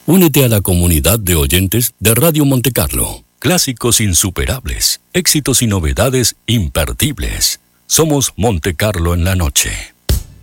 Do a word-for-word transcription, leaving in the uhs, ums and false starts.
Únete a la comunidad de oyentes de Radio Monte Carlo. Clásicos insuperables, éxitos y novedades imperdibles. Somos Monte Carlo en la noche.